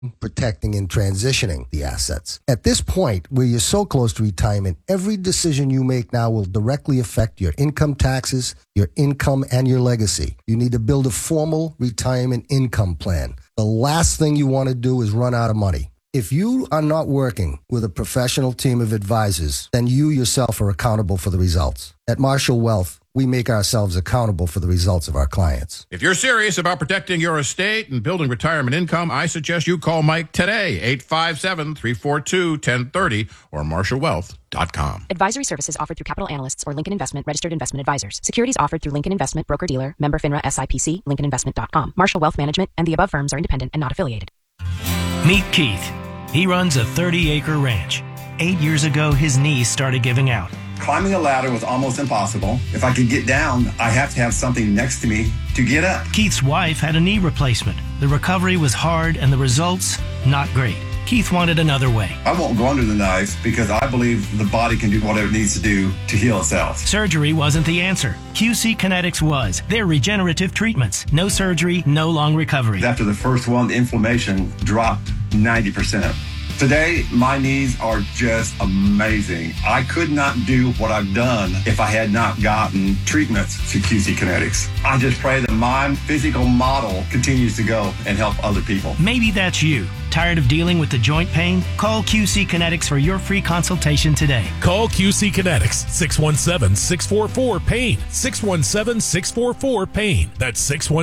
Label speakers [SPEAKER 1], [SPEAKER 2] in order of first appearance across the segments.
[SPEAKER 1] protecting and transitioning the assets. At this point, where you're so close to retirement, every decision you make now will directly affect your income taxes, your income, and your legacy. You need to build a formal retirement income plan. The last thing you want to do is run out of money. If you are not working with a professional team of advisors, then you yourself are accountable for the results. At Marshall Wealth, we make ourselves accountable for the results of our clients.
[SPEAKER 2] If you're serious about protecting your estate and building retirement income, I suggest you call Mike today, 857-342-1030 or marshallwealth.com.
[SPEAKER 3] Advisory services offered through Capital Analysts or Lincoln Investment Registered Investment Advisors. Securities offered through Lincoln Investment Broker-Dealer, member FINRA SIPC, LincolnInvestment.com. Marshall Wealth Management and the above firms are independent and not affiliated.
[SPEAKER 4] Meet Keith. He runs a 30-acre ranch. 8 years ago, his knees started giving out.
[SPEAKER 5] Climbing a ladder was almost impossible. If I could get down, I have to have something next to me to get up.
[SPEAKER 4] Keith's wife had a knee replacement. The recovery was hard and the results, not great. Keith wanted another way.
[SPEAKER 5] I won't go under the knife because I believe the body can do whatever it needs to do to heal itself.
[SPEAKER 4] Surgery wasn't the answer. QC Kinetics was. They're regenerative treatments. No surgery, no long recovery.
[SPEAKER 5] After the first one, the inflammation dropped 90%. Today, my knees are just amazing. I could not do what I've done if I had not gotten treatments to QC Kinetics. I just pray that my physical model continues to go and help other people.
[SPEAKER 4] Maybe that's you. Tired of dealing with the joint pain? Call QC Kinetics for your free consultation today.
[SPEAKER 6] Call QC Kinetics, 617-644-PAIN, 617-644-PAIN. That's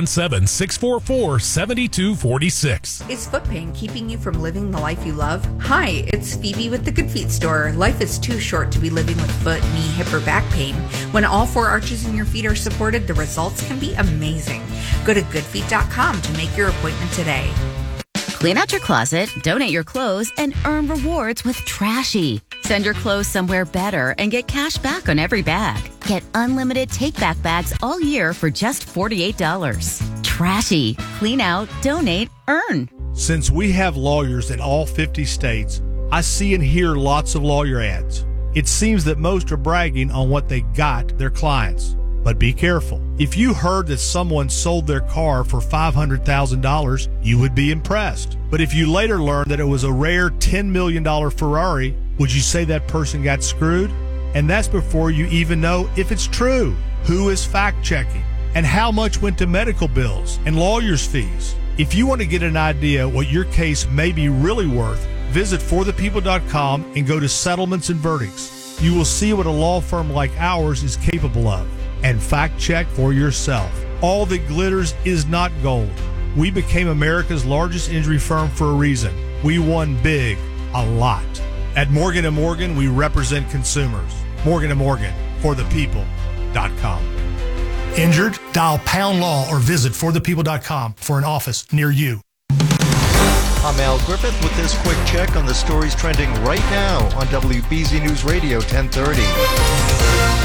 [SPEAKER 6] 617-644-7246.
[SPEAKER 7] Is foot pain keeping you from living the life you love? Hi, it's Phoebe with the Good Feet store. Life is too short to be living with foot, knee, hip, or back pain. When all four arches in your feet are supported, the results can be amazing. Go to goodfeet.com to make your appointment today.
[SPEAKER 8] Clean out your closet, donate your clothes, and earn rewards with Trashy. Send your clothes somewhere better and get cash back on every bag. Get unlimited take-back bags all year for just $48. Trashy. Clean out, donate, earn.
[SPEAKER 9] Since we have lawyers in all 50 states, I see and hear lots of lawyer ads. It seems that most are bragging on what they got their clients. But be careful. If you heard that someone sold their car for $500,000, you would be impressed. But if you later learned that it was a rare $10 million Ferrari, would you say that person got screwed? And that's before you even know if it's true. Who is fact-checking? And how much went to medical bills and lawyers' fees? If you want to get an idea what your case may be really worth, visit forthepeople.com and go to Settlements and Verdicts. You will see what a law firm like ours is capable of. And fact-check for yourself. All that glitters is not gold. We became America's largest injury firm for a reason. We won big, a lot. At Morgan & Morgan, we represent consumers. Morgan & Morgan, forthepeople.com. Injured? Dial Pound Law or visit forthepeople.com for an office near you.
[SPEAKER 10] I'm Al Griffith with this quick check on the stories trending right now on WBZ News Radio 1030.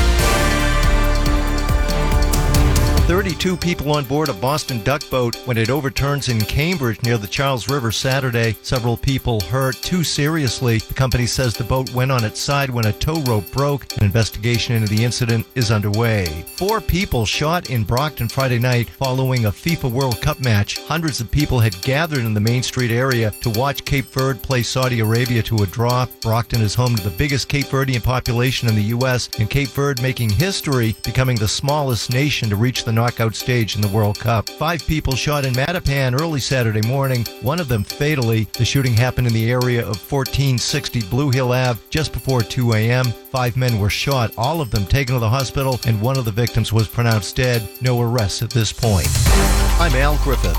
[SPEAKER 10] 32 people on board a Boston duck boat when it overturns in Cambridge near the Charles River Saturday. Several people hurt, 2 seriously. The company says the boat went on its side when a tow rope broke. An investigation into the incident is underway. 4 people shot in Brockton Friday night following a FIFA World Cup match. Hundreds of people had gathered in the Main Street area to watch Cape Verde play Saudi Arabia to a draw. Brockton is home to the biggest Cape Verdean population in the U.S., and Cape Verde making history, becoming the smallest nation to reach the knockout stage in the World Cup. 5 people shot in Mattapan early Saturday morning, one of them fatally. The shooting happened in the area of 1460 Blue Hill Ave just before 2 a.m. 5 men were shot, all of them taken to the hospital, and one of the victims was pronounced dead. No arrests at this point. I'm Al Griffith.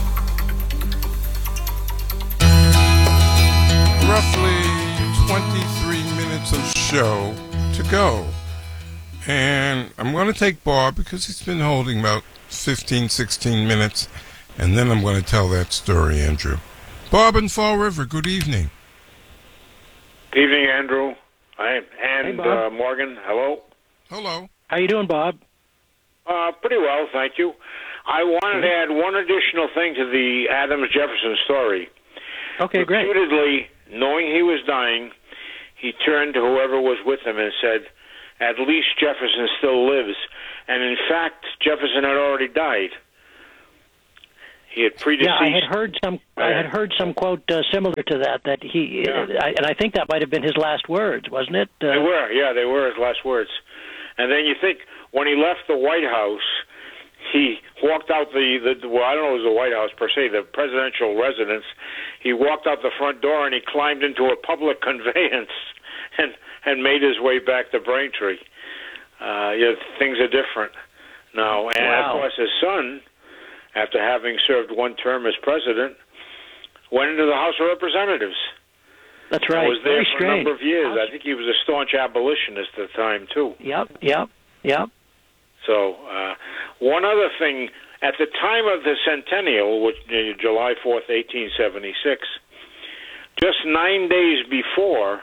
[SPEAKER 11] Roughly 23 minutes of show to go. And I'm going to take Bob because he's been holding about 15, 16 minutes, and then I'm going to tell that story, Andrew. Bob in Fall River, good evening.
[SPEAKER 12] Good evening, Andrew. And
[SPEAKER 13] hey, Bob.
[SPEAKER 12] Morgan, hello.
[SPEAKER 11] Hello.
[SPEAKER 13] How you doing, Bob?
[SPEAKER 12] Pretty well, thank you. I wanted to add one additional thing to the Adams-Jefferson story.
[SPEAKER 13] Okay, great.
[SPEAKER 12] Repeatedly, knowing he was dying, he turned to whoever was with him and said, "At least Jefferson still lives." And in fact, Jefferson had already died. He had predeceased.
[SPEAKER 13] Yeah, I had heard some quote similar to that. That he, and I think that might have been his last words, wasn't it?
[SPEAKER 12] They were his last words. And then you think when he left the White House, he walked out well, I don't know if it was the White House per se, the presidential residence. He walked out the front door and he climbed into a public conveyance and made his way back to Braintree. Things are different now. And of course, his son, after having served one term as president, went into the House of Representatives.
[SPEAKER 13] That's right.
[SPEAKER 12] Was there
[SPEAKER 13] Very
[SPEAKER 12] for
[SPEAKER 13] strange.
[SPEAKER 12] a number of years. I think he was a staunch abolitionist at the time, too.
[SPEAKER 13] Yep.
[SPEAKER 12] So, one other thing, at the time of the centennial, which July 4th, 1876, just 9 days before,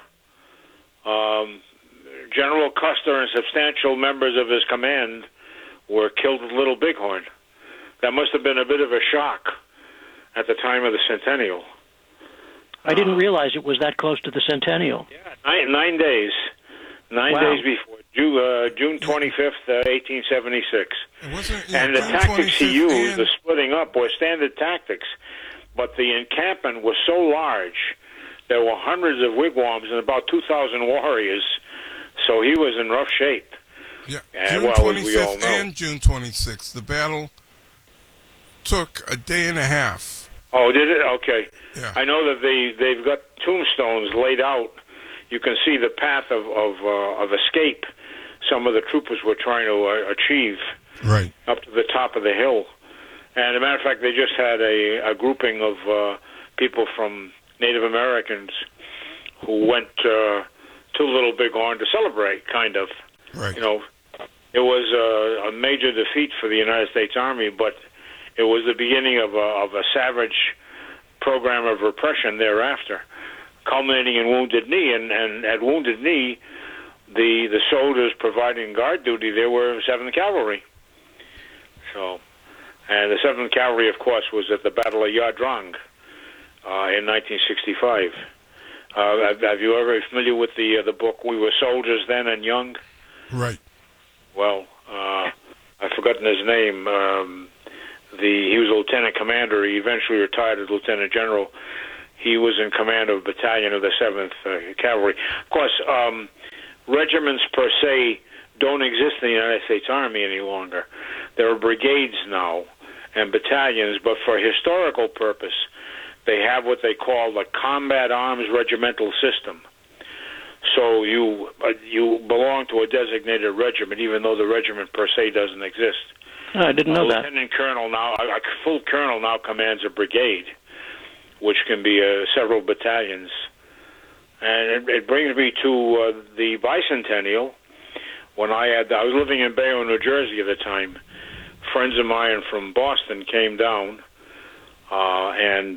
[SPEAKER 12] General Custer and substantial members of his command were killed with Little Bighorn. That must have been a bit of a shock at the time of the centennial.
[SPEAKER 13] I didn't realize it was that close to the centennial.
[SPEAKER 12] Yeah, 9 days. 9 days before, June 25th, 1876. And the tactics he used, the splitting up, were standard tactics. But the encampment was so large, there were hundreds of wigwams and about 2,000 warriors, so he was in rough shape.
[SPEAKER 11] Yeah,
[SPEAKER 12] And,
[SPEAKER 11] June
[SPEAKER 12] as we all
[SPEAKER 11] 25th
[SPEAKER 12] know.
[SPEAKER 11] and June 26th. The battle took a day and a half.
[SPEAKER 12] Oh, did it? Okay.
[SPEAKER 11] Yeah.
[SPEAKER 12] I know that they've got tombstones laid out. You can see the path of escape some of the troopers were trying to achieve up to the top of the hill. And as a matter of fact, they just had a grouping of people from Native Americans who went to Little Bighorn to celebrate, kind of.
[SPEAKER 11] Right.
[SPEAKER 12] You know, it was a major defeat for the United States Army, but it was the beginning of a savage program of repression thereafter, culminating in Wounded Knee. And at Wounded Knee, the soldiers providing guard duty there were 7th Cavalry. So, and the 7th Cavalry, of course, was at the Battle of Yadrang in 1965. Have you ever been familiar with the book We Were Soldiers Then and Young?
[SPEAKER 11] Right.
[SPEAKER 12] Well, I've forgotten his name. He was a lieutenant commander. He eventually retired as lieutenant general. He was in command of a battalion of the 7th Cavalry. Of course, regiments per se don't exist in the United States Army any longer. There are brigades now and battalions, but for historical purpose, they have what they call the Combat Arms Regimental System. So you belong to a designated regiment, even though the regiment per se doesn't exist.
[SPEAKER 13] I didn't know that.
[SPEAKER 12] Lieutenant Colonel now, a full colonel now commands a brigade, which can be several battalions. And it brings me to the bicentennial. When I was living in Bayonne, New Jersey at the time, friends of mine from Boston came down, and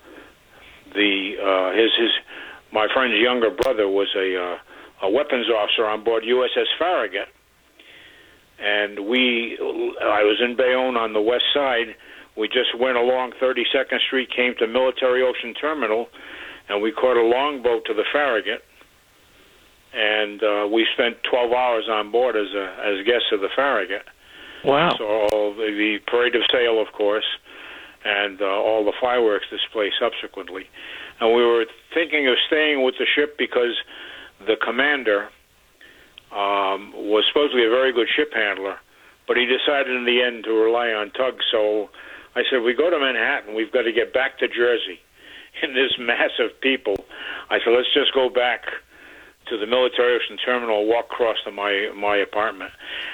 [SPEAKER 12] my friend's younger brother was a weapons officer on board USS Farragut. And I was in Bayonne on the west side. We just went along 32nd Street, came to Military Ocean Terminal, and we caught a longboat to the Farragut. And we spent 12 hours on board as guests of the Farragut.
[SPEAKER 13] Wow.
[SPEAKER 12] So all the parade of sail, of course, and all the fireworks display subsequently. And we were thinking of staying with the ship because the commander was supposedly a very good ship handler, but he decided in the end to rely on tugs. So I said, we go to Manhattan, we've got to get back to Jersey. In this mass of people, I said, let's just go back to the Military Ocean Terminal, walk across to my apartment.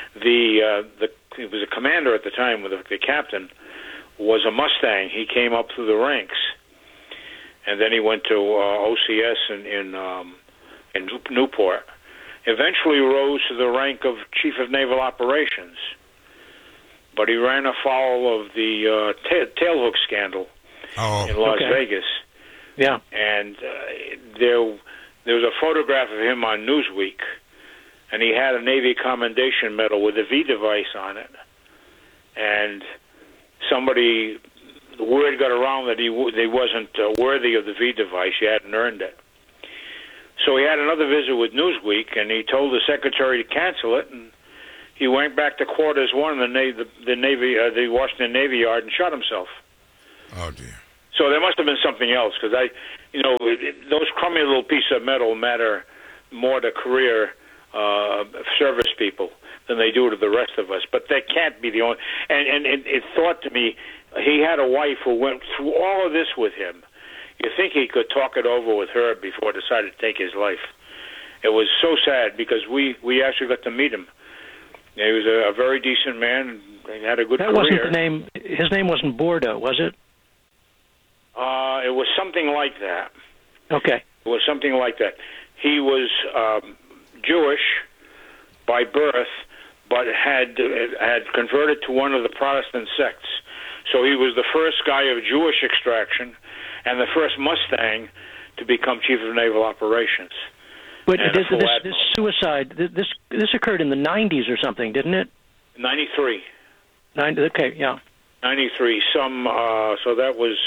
[SPEAKER 12] It was a commander at the time, the captain, was a Mustang. He came up through the ranks, and then he went to OCS in Newport. Eventually rose to the rank of Chief of Naval Operations, but he ran afoul of the tailhook scandal in Las Vegas.
[SPEAKER 13] Yeah.
[SPEAKER 12] And there was a photograph of him on Newsweek, and he had a Navy Commendation Medal with a V device on it. And the word got around that he wasn't worthy of the V device. He hadn't earned it. So he had another visit with Newsweek, and he told the secretary to cancel it, and he went back to quarters one in the Washington Navy Yard and shot himself.
[SPEAKER 11] Oh, dear.
[SPEAKER 12] So there must have been something else, because those crummy little pieces of metal matter more to career service people than they do to the rest of us. But that can't be the only. And it thought to me, he had a wife who went through all of this with him. You think he could talk it over with her before he decided to take his life. It was so sad, because we actually got to meet him. He was a very decent man and had a good career.
[SPEAKER 13] That wasn't the name. His name wasn't Bordeaux, was it?
[SPEAKER 12] It was something like that.
[SPEAKER 13] Okay.
[SPEAKER 12] It was something like that. He was Jewish by birth, but had converted to one of the Protestant sects. So he was the first guy of Jewish extraction and the first Mustang to become Chief of Naval Operations.
[SPEAKER 13] But this suicide, this occurred in the 90s or something, didn't it?
[SPEAKER 12] 93.
[SPEAKER 13] Okay, yeah.
[SPEAKER 12] 93. So that was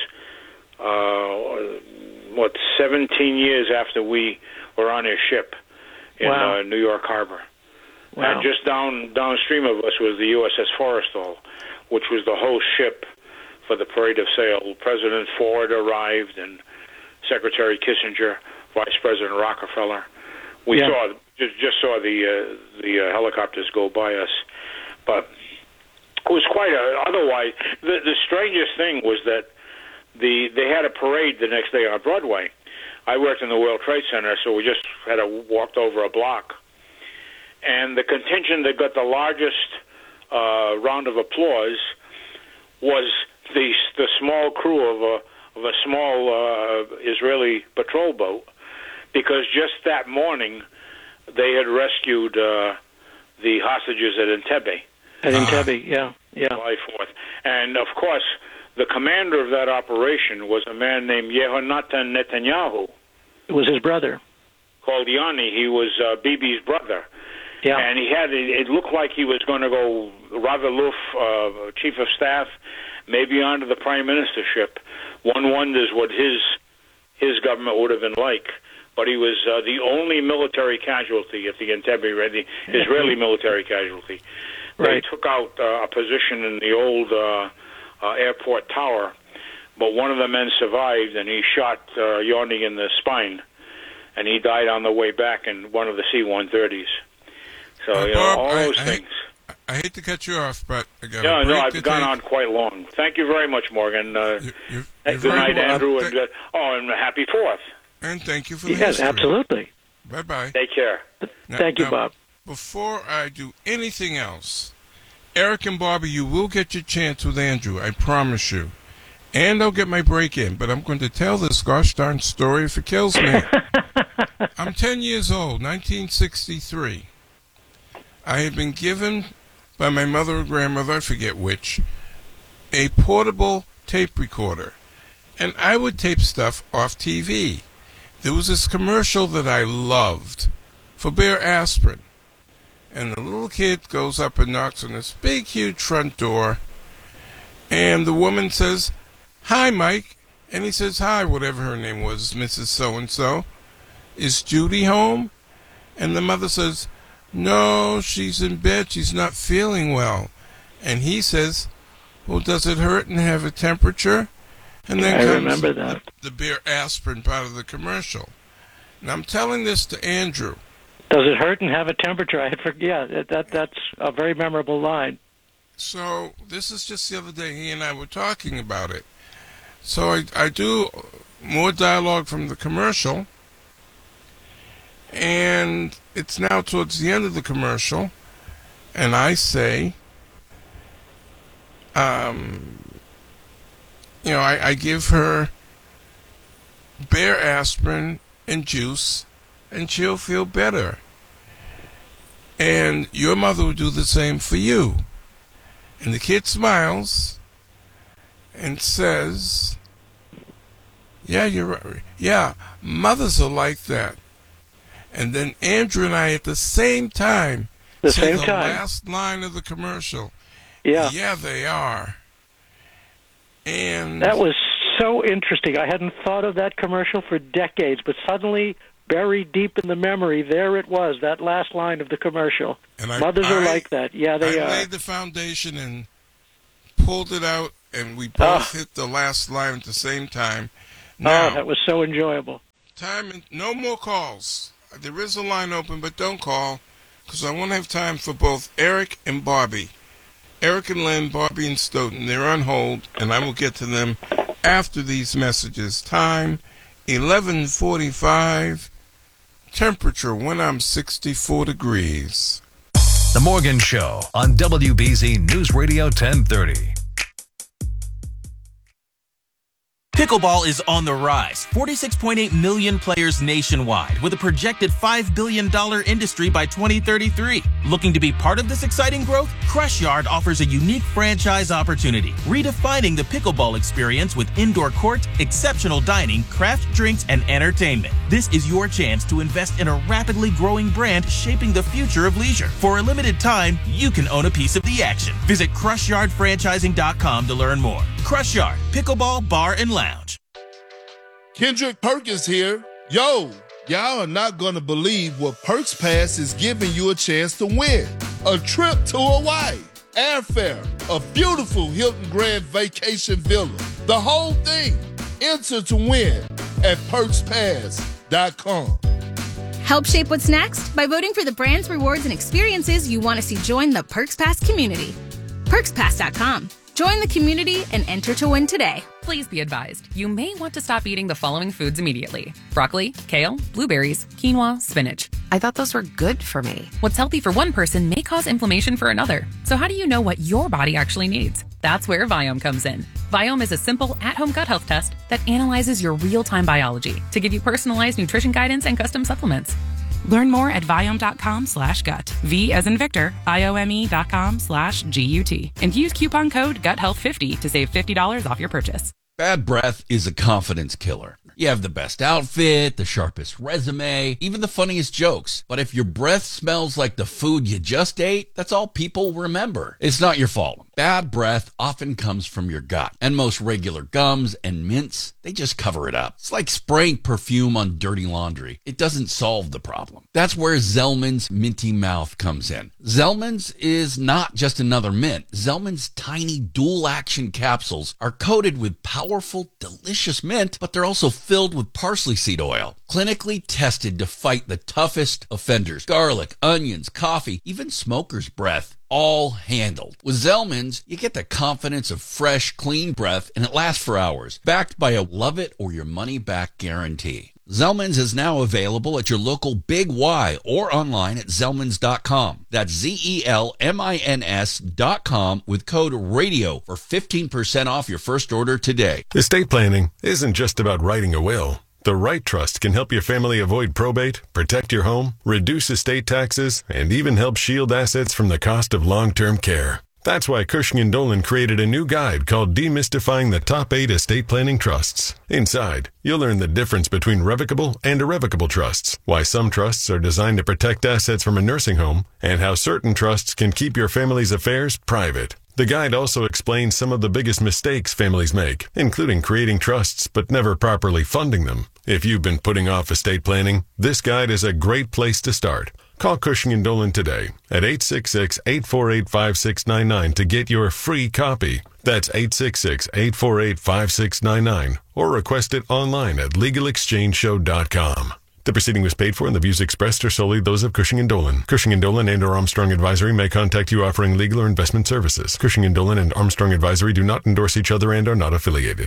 [SPEAKER 12] 17 years after we were on his ship in New York Harbor.
[SPEAKER 13] Wow.
[SPEAKER 12] And just downstream of us was the USS Forrestal, which was the host ship for the Parade of Sail. President Ford arrived, and Secretary Kissinger, Vice President Rockefeller. We just saw the helicopters go by us, but it was quite otherwise. The strangest thing was that they had a parade the next day on Broadway. I worked in the World Trade Center, so we just had walked over a block. And the contingent that got the largest round of applause was the small crew of a small Israeli patrol boat, because just that morning they had rescued the hostages at Entebbe.
[SPEAKER 13] At Entebbe, yeah.
[SPEAKER 12] July 4th. And, of course, the commander of that operation was a man named Yehonatan Netanyahu.
[SPEAKER 13] It was his brother.
[SPEAKER 12] Called Yanni. He was Bibi's brother.
[SPEAKER 13] Yeah.
[SPEAKER 12] And he had it looked like he was going to go Rav-Aluf, Chief of Staff, maybe onto the Prime Ministership. One wonders what his government would have been like. But he was the only military casualty at the Entebbe, the Israeli military casualty. They took out a position in the old airport tower, but one of the men survived, and he shot Yoni in the spine, and he died on the way back in one of the C-130s. So,
[SPEAKER 11] Bob,
[SPEAKER 12] all those things.
[SPEAKER 11] I hate to cut you off, but I got
[SPEAKER 12] No, I've gone on quite long. Thank you very much, Morgan.
[SPEAKER 11] You're
[SPEAKER 12] good night, Andrew, and happy 4th.
[SPEAKER 11] And thank you for the
[SPEAKER 13] history.
[SPEAKER 11] Yes,
[SPEAKER 13] absolutely.
[SPEAKER 11] Bye-bye.
[SPEAKER 12] Take care.
[SPEAKER 13] Thank you, Bob.
[SPEAKER 11] Before I do anything else, Eric and Bobby, you will get your chance with Andrew, I promise you. And I'll get my break in, but I'm going to tell this gosh darn story if it kills me. I'm 10 years old, 1963. I had been given by my mother or grandmother, I forget which, a portable tape recorder. And I would tape stuff off TV. There was this commercial that I loved for Bear Aspirin. And the little kid goes up and knocks on this big, huge front door. And the woman says, "Hi, Mike." And he says, "Hi," whatever her name was, Mrs. So-and-so. "Is Judy home?" And the mother says, "No, she's in bed. She's not feeling well." And he says, "Well, does it hurt and have a temperature?" And then
[SPEAKER 13] I remember that.
[SPEAKER 11] The Bear Aspirin part of the commercial. And I'm telling this to Andrew.
[SPEAKER 13] Does it hurt and have a temperature? That's a very memorable line.
[SPEAKER 11] So this is just the other day he and I were talking about it. So I do more dialogue from the commercial, and it's now towards the end of the commercial, and I say, I give her Bear Aspirin and juice, and she'll feel better. And your mother will do the same for you. And the kid smiles and says, "Yeah, you're right. Yeah, mothers are like that." And then Andrew and I at the same time say the last line of the commercial. Yeah, they are. And
[SPEAKER 13] that was so interesting. I hadn't thought of that commercial for decades, but suddenly, buried deep in the memory, there it was, that last line of the commercial.
[SPEAKER 11] And
[SPEAKER 13] mothers are like that. Yeah, they are.
[SPEAKER 11] I laid the foundation and pulled it out and we both hit the last line at the same time.
[SPEAKER 13] Now, that was so enjoyable.
[SPEAKER 11] No more calls. There is a line open, but don't call, because I won't have time for both Eric and Barbie. Eric and Lynn, Barbie and Stoughton, they're on hold, and I will get to them after these messages. Time, 11:45. Temperature when I'm 64 degrees.
[SPEAKER 14] The Morgan Show on WBZ News Radio 1030.
[SPEAKER 15] Pickleball is on the rise. 46.8 million players nationwide, with a projected $5 billion industry by 2033. Looking to be part of this exciting growth? Crush Yard offers a unique franchise opportunity, redefining the pickleball experience with indoor court, exceptional dining, craft drinks, and entertainment. This is your chance to invest in a rapidly growing brand shaping the future of leisure. For a limited time, you can own a piece of the action. Visit CrushYardFranchising.com to learn more. Crush Yard, Pickleball Bar and Lounge.
[SPEAKER 16] Kendrick Perkins here. Yo, y'all are not going to believe what Perks Pass is giving you a chance to win. A trip to Hawaii, airfare, a beautiful Hilton Grand Vacation Villa. The whole thing. Enter to win at PerksPass.com.
[SPEAKER 17] Help shape what's next by voting for the brands, rewards, and experiences you want to see join the Perks Pass community. PerksPass.com. Join the community and enter to win today.
[SPEAKER 18] Please be advised, you may want to stop eating the following foods immediately: broccoli, kale, blueberries, quinoa, spinach.
[SPEAKER 3] I thought those were good for me.
[SPEAKER 18] What's healthy for one person may cause inflammation for another. So how do you know what your body actually needs? That's where Viome comes in. Viome is a simple at-home gut health test that analyzes your real-time biology to give you personalized nutrition guidance and custom supplements. Learn more at Viome.com/gut. V as in Victor, IOME.com/GUT. And use coupon code GUTHEALTH50 to save $50 off your purchase.
[SPEAKER 19] Bad breath is a confidence killer. You have the best outfit, the sharpest resume, even the funniest jokes. But if your breath smells like the food you just ate, that's all people remember. It's not your fault. Bad breath often comes from your gut. And most regular gums and mints, they just cover it up. It's like spraying perfume on dirty laundry. It doesn't solve the problem. That's where Zellman's Minty Mouth comes in. Zellman's is not just another mint. Zellman's tiny dual-action capsules are coated with powerful, delicious mint, but they're also filled with parsley seed oil, clinically tested to fight the toughest offenders. Garlic, onions, coffee, even smoker's breath, all handled. With Zellman's, you get the confidence of fresh, clean breath, and it lasts for hours, backed by a love-it-or-your-money-back guarantee. Zellman's is now available at your local Big Y or online at Zellmans.com. That's ZELMINS.com with code RADIO for 15% off your first order today.
[SPEAKER 20] Estate planning isn't just about writing a will. The right trust can help your family avoid probate, protect your home, reduce estate taxes, and even help shield assets from the cost of long-term care. That's why Cushing & Dolan created a new guide called Demystifying the Top 8 Estate Planning Trusts. Inside, you'll learn the difference between revocable and irrevocable trusts, why some trusts are designed to protect assets from a nursing home, and how certain trusts can keep your family's affairs private. The guide also explains some of the biggest mistakes families make, including creating trusts but never properly funding them. If you've been putting off estate planning, this guide is a great place to start. Call Cushing & Dolan today at 866-848-5699 to get your free copy. That's 866-848-5699 or request it online at LegalExchangeShow.com. The proceeding was paid for and the views expressed are solely those of Cushing & Dolan. Cushing & Dolan and or Armstrong Advisory may contact you offering legal or investment services. Cushing & Dolan and Armstrong Advisory do not endorse each other and are not affiliated.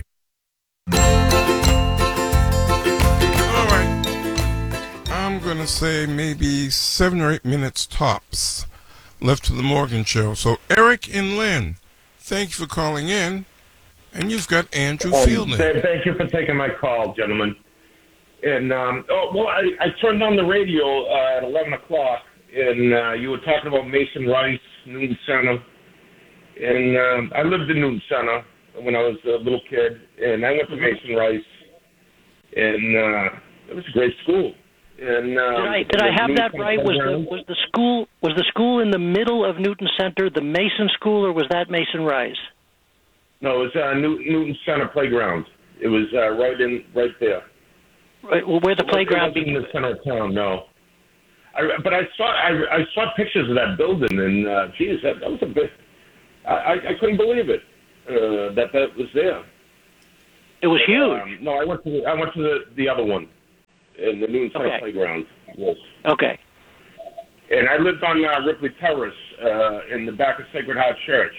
[SPEAKER 11] I'm going to say maybe 7 or 8 minutes tops left to the Morgan Show. So, Eric and Lynn, thank you for calling in. And you've got Andrew Fielding.
[SPEAKER 21] Thank you for taking my call, gentlemen. And, I turned on the radio at 11 o'clock, and you were talking about Mason Rice, Newton Center. And I lived in Newton Center when I was a little kid, and I went to Mason Rice, and it was a great school. And
[SPEAKER 13] did I have that right? Was the school in the middle of Newton Center the Mason School, or was that Mason Rice?
[SPEAKER 21] No, it was Newton Center Playground. It was right there.
[SPEAKER 13] Right, well, where the playground
[SPEAKER 21] in the center of town. No, but I saw pictures of that building, and geez, that was a bit. I couldn't believe it. that was there.
[SPEAKER 13] It was huge.
[SPEAKER 21] No, I went to the other one in the Newton Center Playground. Yes.
[SPEAKER 13] Okay.
[SPEAKER 21] And I lived on Ripley Terrace in the back of Sacred Heart Church.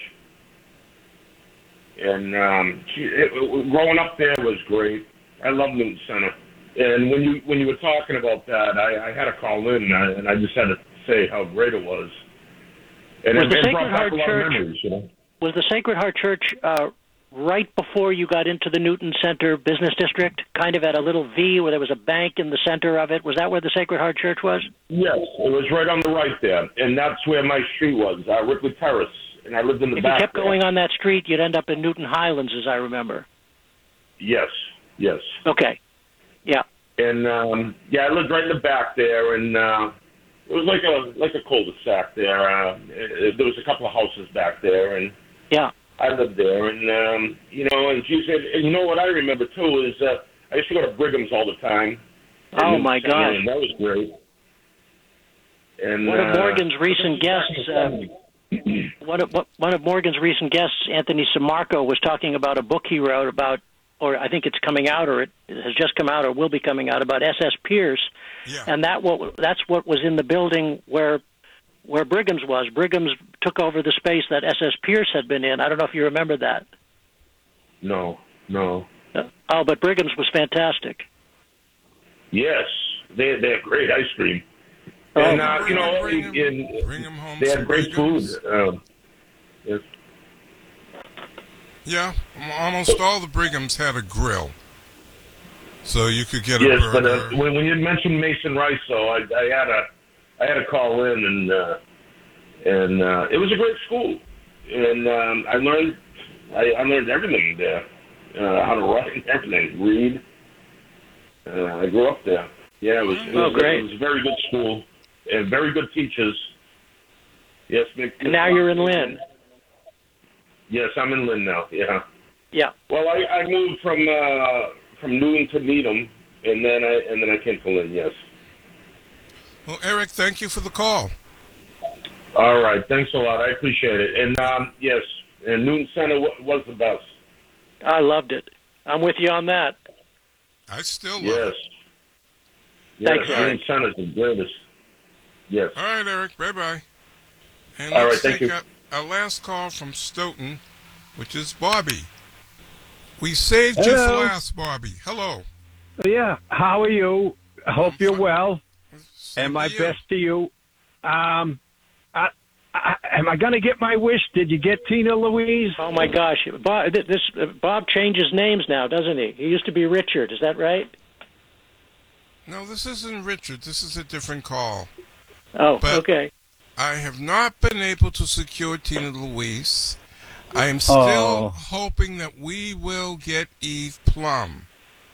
[SPEAKER 21] And growing up there was great. I love Newton Center. And when you were talking about that, I had to call in, and I just had to say how great it was. And
[SPEAKER 13] was
[SPEAKER 21] it
[SPEAKER 13] the Sacred
[SPEAKER 21] brought back
[SPEAKER 13] Heart
[SPEAKER 21] a lot
[SPEAKER 13] Church?
[SPEAKER 21] of memories, you know?
[SPEAKER 13] Was the Sacred Heart Church right before you got into the Newton Center business district, kind of at a little V where there was a bank in the center of it? Was that where the Sacred Heart Church was?
[SPEAKER 21] Yes, it was right on the right there, and that's where my street was, Ripley Terrace, and I lived in the back.
[SPEAKER 13] If you kept going on that street, you'd end up in Newton Highlands, as I remember.
[SPEAKER 21] Yes.
[SPEAKER 13] Okay. Yeah.
[SPEAKER 21] And I lived right in the back there, and it was like a cul-de-sac there. There was a couple of houses back there, and
[SPEAKER 13] yeah,
[SPEAKER 21] I lived there, and and she said, and you know what I remember too is I used to go to Brigham's all the time.
[SPEAKER 13] Oh my gosh,
[SPEAKER 21] and that was great. And
[SPEAKER 13] one of Morgan's recent guests, one of Morgan's recent guests, Anthony Samarco, was talking about a book he wrote about, or I think it's coming out, or it has just come out, or will be coming out, about S.S. Pierce, and that's what was in the building where Brigham's was. Brigham's took over the space that S.S. Pierce had been in. I don't know if you remember that.
[SPEAKER 21] No.
[SPEAKER 13] But Brigham's was fantastic.
[SPEAKER 21] Yes, they had great ice cream, and they had great food. Yes.
[SPEAKER 11] Yeah, almost all the Brighams had a grill, so you could get a
[SPEAKER 21] yes,
[SPEAKER 11] burger.
[SPEAKER 21] But when you mentioned Mason Rice, though, I had to call in, and it was a great school, and I learned everything there, how to write and everything, read. I grew up there. Yeah, it was
[SPEAKER 13] great.
[SPEAKER 21] It was a very good school and very good teachers. Yes,
[SPEAKER 13] and now you're in Lynn.
[SPEAKER 21] Yes, I'm in Lynn now. Yeah.
[SPEAKER 13] Yeah.
[SPEAKER 21] Well, I moved from Newton to Needham, and then I came to Lynn. Yes.
[SPEAKER 11] Well, Eric, thank you for the call.
[SPEAKER 21] All right, thanks a lot. I appreciate it. And yes, and Newton Center was the best.
[SPEAKER 13] I loved it. I'm with you on that.
[SPEAKER 11] I still love
[SPEAKER 21] it. Yes.
[SPEAKER 13] Thanks, Eric.
[SPEAKER 21] Newton Center's the greatest. Yes.
[SPEAKER 11] All right, Eric. Bye-bye. And
[SPEAKER 21] all
[SPEAKER 11] let's
[SPEAKER 21] right, thank
[SPEAKER 11] take
[SPEAKER 21] you.
[SPEAKER 11] Our last call from Stoughton, which is Bobby. We saved you for last, Bobby. Hello.
[SPEAKER 1] Yeah, how are you? I hope you're well. And my best to you. Am I going to get my wish? Did you get Tina Louise?
[SPEAKER 13] Oh, my gosh. Bob changes names now, doesn't he? He used to be Richard. Is that right?
[SPEAKER 11] No, this isn't Richard. This is a different call.
[SPEAKER 13] Oh, okay.
[SPEAKER 11] I have not been able to secure Tina Louise. I am still hoping that we will get Eve Plum.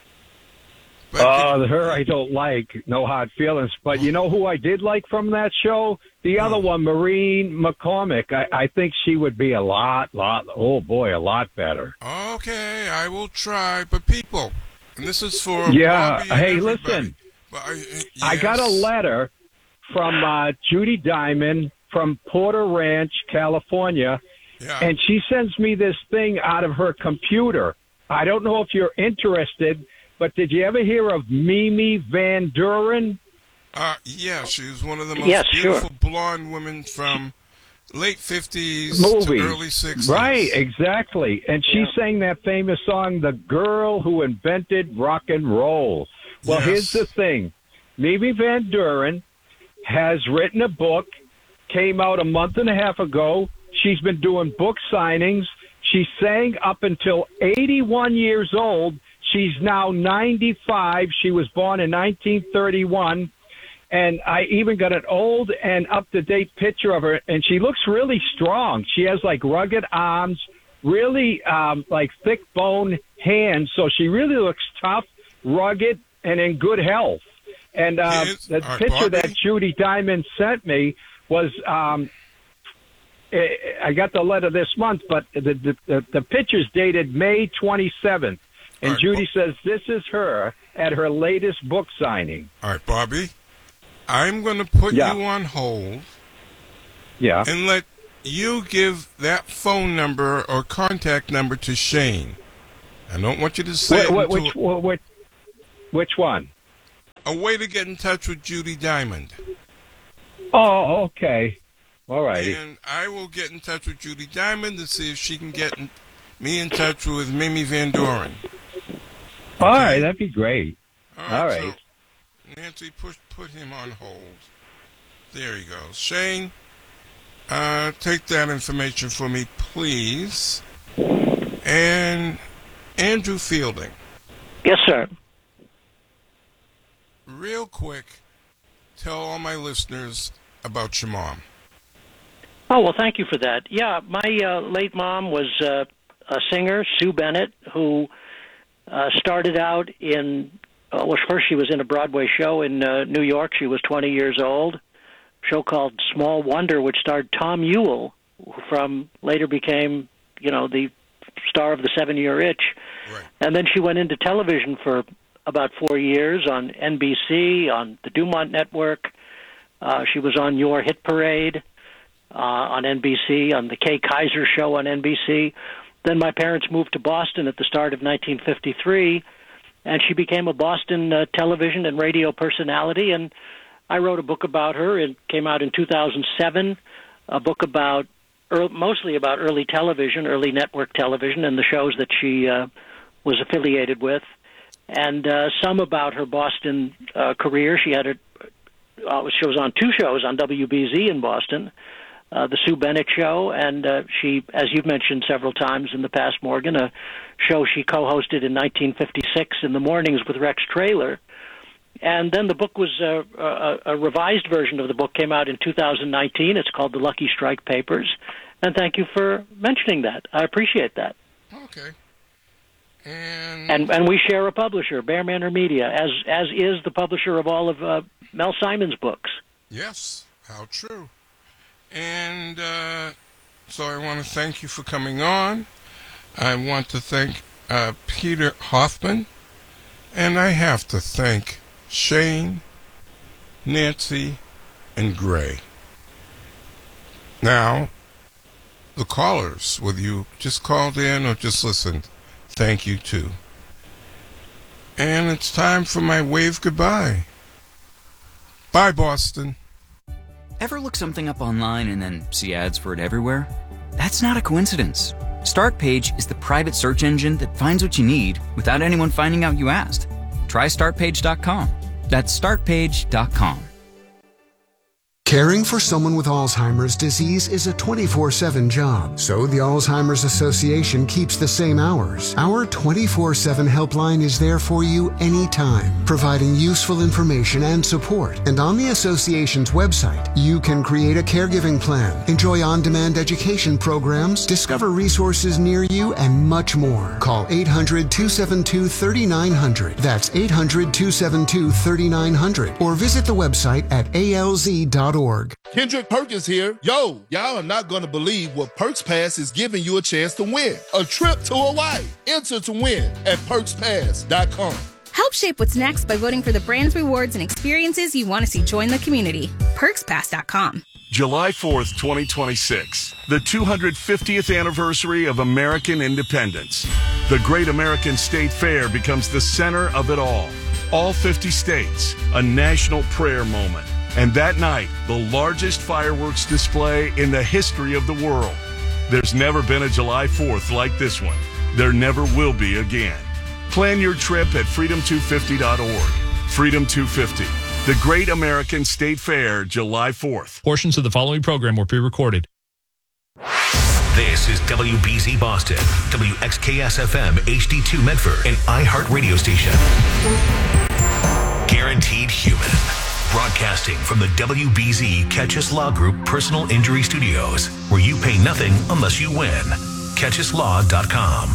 [SPEAKER 1] Her I don't like. No hard feelings. But you know who I did like from that show? The other one, Maureen McCormick. I think she would be a lot better.
[SPEAKER 11] Okay, I will try. But people, and this is for
[SPEAKER 1] yeah.
[SPEAKER 11] Bobby and
[SPEAKER 1] Hey,
[SPEAKER 11] everybody.
[SPEAKER 1] listen.
[SPEAKER 11] Yes.
[SPEAKER 1] I got a letter from Judy Diamond from Porter Ranch, California, and she sends me this thing out of her computer. I don't know if you're interested, but did you ever hear of Mimi Van Duren?
[SPEAKER 11] Yeah, she was one of the most beautiful blonde women from late 50s to early 60s.
[SPEAKER 1] Right, exactly. And she sang that famous song, The Girl Who Invented Rock and Roll. Well, here's the thing. Mimi Van Duren has written a book, came out a month and a half ago. She's been doing book signings. She sang up until 81 years old. She's now 95. She was born in 1931. And I even got an old and up-to-date picture of her, and she looks really strong. She has, like, rugged arms, really, like, thick bone hands. So she really looks tough, rugged, and in good health. And the picture that Judy Diamond sent me was I got the letter this month, but the picture's dated May 27th. And Judy says this is her at her latest book signing.
[SPEAKER 11] All right, Bobby, I'm going to put you on hold.
[SPEAKER 1] Yeah.
[SPEAKER 11] And let you give that phone number or contact number to Shane. I don't want you to say
[SPEAKER 1] which one?
[SPEAKER 11] A way to get in touch with Judy Diamond.
[SPEAKER 1] Oh, okay. All righty.
[SPEAKER 11] And I will get in touch with Judy Diamond to see if she can get me in touch with Mimi Van Doren. Okay?
[SPEAKER 1] All right, that'd be great. All right.
[SPEAKER 11] So, Nancy, put him on hold. There he goes. Shane, take that information for me, please. And Andrew Fielding.
[SPEAKER 13] Yes, sir.
[SPEAKER 11] Real quick, tell all my listeners about your mom.
[SPEAKER 13] Oh, well, thank you for that. Yeah, my late mom was a singer, Sue Bennett, who started out in, first she was in a Broadway show in New York. She was 20 years old. A show called Small Wonder, which starred Tom Ewell, who later became, the star of the 7-Year Itch.
[SPEAKER 11] Right.
[SPEAKER 13] And then she went into television for about 4 years on NBC, on the Dumont Network. She was on Your Hit Parade on NBC, on the Kay Kaiser Show on NBC. Then my parents moved to Boston at the start of 1953, and she became a Boston television and radio personality, and I wrote a book about her. It came out in 2007, a book about mostly about early television, early network television, and the shows that she was affiliated with, and some about her Boston career. She had she was on 2 shows on WBZ in Boston, the Sue Bennett Show, and she, as you've mentioned several times in the past, Morgan, a show she co-hosted in 1956 in the mornings with Rex Traylor. And then the book was a revised version of the book came out in 2019. It's called The Lucky Strike Papers. And thank you for mentioning that. I appreciate that.
[SPEAKER 11] Okay.
[SPEAKER 13] And we share a publisher, Bear Manor Media, as is the publisher of all of Mel Simon's books.
[SPEAKER 11] Yes, how true. And so I want to thank you for coming on. I want to thank Peter Hoffman. And I have to thank Shane, Nancy, and Gray. Now, the callers, whether you just called in or just listened, thank you too. And it's time for my wave goodbye. Bye, Boston.
[SPEAKER 2] Ever look something up online and then see ads for it everywhere? That's not a coincidence. Startpage is the private search engine that finds what you need without anyone finding out you asked. Try startpage.com. That's startpage.com.
[SPEAKER 22] Caring for someone with Alzheimer's disease is a 24/7 job, so the Alzheimer's Association keeps the same hours. Our 24/7 helpline is there for you anytime, providing useful information and support. And on the association's website, you can create a caregiving plan, enjoy on-demand education programs, discover resources near you, and much more. Call 800-272-3900. That's 800-272-3900. Or visit the website at alz.org.
[SPEAKER 16] Kendrick Perkins here. Yo, y'all are not going to believe what Perks Pass is giving you a chance to win. A trip to Hawaii. Enter to win at PerksPass.com.
[SPEAKER 17] Help shape what's next by voting for the brands, rewards, and experiences you want to see join the community. PerksPass.com.
[SPEAKER 23] July 4th, 2026, the 250th anniversary of American independence. The Great American State Fair becomes the center of it all. All 50 states, a national prayer moment. And that night, the largest fireworks display in the history of the world. There's never been a July 4th like this one. There never will be again. Plan your trip at freedom250.org. Freedom 250, the Great American State Fair, July 4th.
[SPEAKER 6] Portions of the following program were pre-recorded.
[SPEAKER 14] This is WBZ Boston, WXKS-FM HD2 Medford, and iHeart Radio Station. Guaranteed Human. Broadcasting from the WBZ Catchus Law Group Personal Injury Studios, where you pay nothing unless you win. CatchusLaw.com.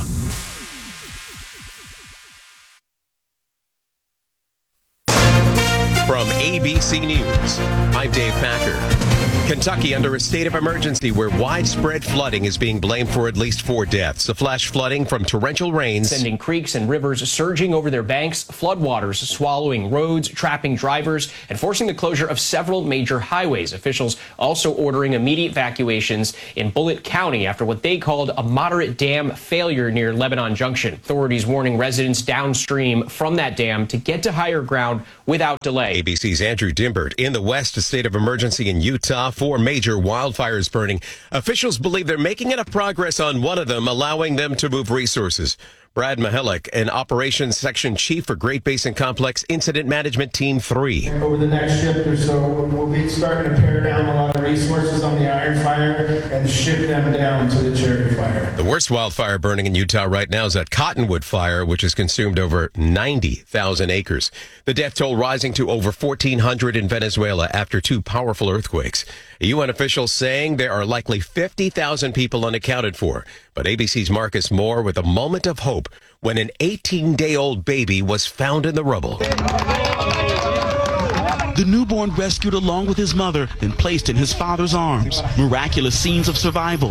[SPEAKER 4] From ABC News, I'm Dave Packer. Kentucky under a state of emergency where widespread flooding is being blamed for at least 4 deaths. The flash flooding from torrential rains,
[SPEAKER 5] sending creeks and rivers surging over their banks, floodwaters swallowing roads, trapping drivers, and forcing the closure of several major highways. Officials also ordering immediate evacuations in Bullitt County after what they called a moderate dam failure near Lebanon Junction. Authorities warning residents downstream from that dam to get to higher ground without delay.
[SPEAKER 4] ABC's Andrew Dimbert. In the West, a state of emergency in Utah. 4 major wildfires burning. Officials believe they're making enough progress on one of them, allowing them to move resources. Brad Mihalik, an operations section chief for Great Basin Complex Incident Management Team 3.
[SPEAKER 7] Over the next shift or so, we'll be starting to pare down a lot of resources on the Iron Fire and shift them down to the Cherry Fire.
[SPEAKER 4] The worst wildfire burning in Utah right now is that Cottonwood Fire, which has consumed over 90,000 acres. The death toll rising to over 1,400 in Venezuela after 2 powerful earthquakes. A UN official saying there are likely 50,000 people unaccounted for. But ABC's Marcus Moore with a moment of hope when an 18-day-old baby was found in the rubble.
[SPEAKER 24] The newborn rescued along with his mother, then placed in his father's arms. Miraculous scenes of survival.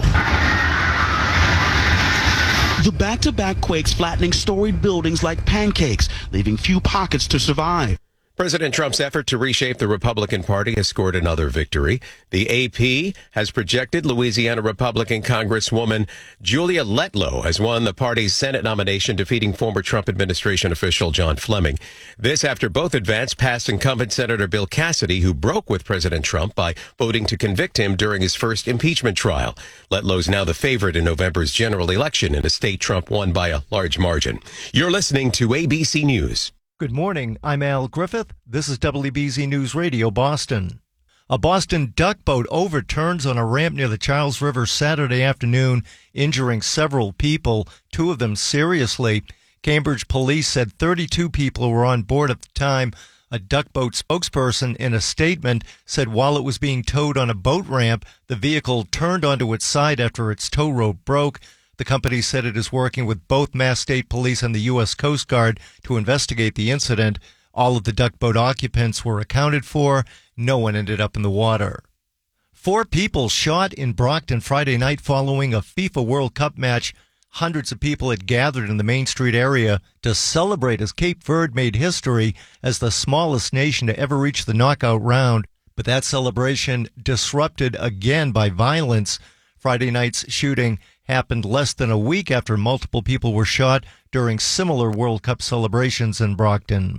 [SPEAKER 24] The back-to-back quakes flattening storied buildings like pancakes, leaving few pockets to survive.
[SPEAKER 4] President Trump's effort to reshape the Republican Party has scored another victory. The AP has projected Louisiana Republican Congresswoman Julia Letlow has won the party's Senate nomination, defeating former Trump administration official John Fleming. This after both advanced past incumbent Senator Bill Cassidy, who broke with President Trump by voting to convict him during his first impeachment trial. Letlow's now the favorite in November's general election in a state Trump won by a large margin. You're listening to ABC News.
[SPEAKER 10] Good morning. I'm Al Griffith. This is WBZ News Radio, Boston. A Boston duck boat overturns on a ramp near the Charles River Saturday afternoon, injuring several people, 2 of them seriously. Cambridge police said 32 people were on board at the time. A duck boat spokesperson in a statement said while it was being towed on a boat ramp, the vehicle turned onto its side after its tow rope broke. The company said it is working with both Mass State Police and the U.S. Coast Guard to investigate the incident. All of the duck boat occupants were accounted for. No one ended up in the water. 4 people shot in Brockton Friday night following a FIFA World Cup match. Hundreds of people had gathered in the Main Street area to celebrate as Cape Verde made history as the smallest nation to ever reach the knockout round. But that celebration disrupted again by violence. Friday night's shooting happened less than a week after multiple people were shot during similar World Cup celebrations in Brockton.